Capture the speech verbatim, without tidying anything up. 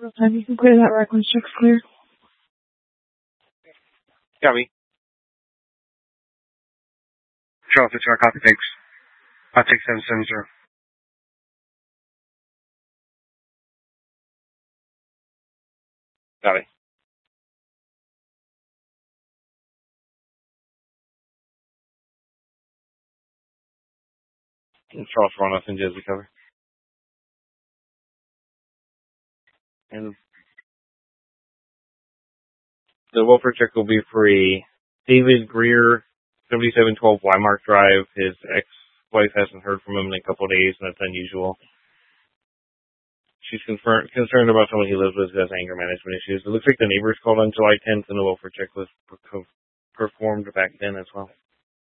Real time, you can clear that reference check's clear. Copy. Charles, it's our copy, thanks. I'll take seven seven zero. Copy. And Charles Ronoff and Jesse cover. And the welfare check will be free. David Greer, seventy-seven twelve Wymark Drive. His ex-wife hasn't heard from him in a couple of days, and that's unusual. She's confirmed, concerned about someone he lives with who has anger management issues. It looks like the neighbors called on July tenth, and the welfare check was per- performed back then as well.